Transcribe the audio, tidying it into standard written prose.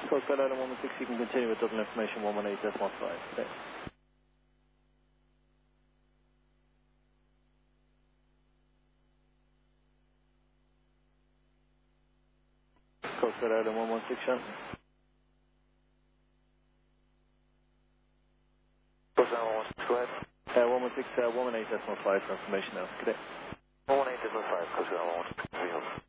Coast Guard Item 116, you can continue with Dublin information 118.5. Okay. Coast Guard Item 116, Sean. Coast Guard 116, go ahead. 118.5 for information now. Good day. 118.5, Coast Guard 116,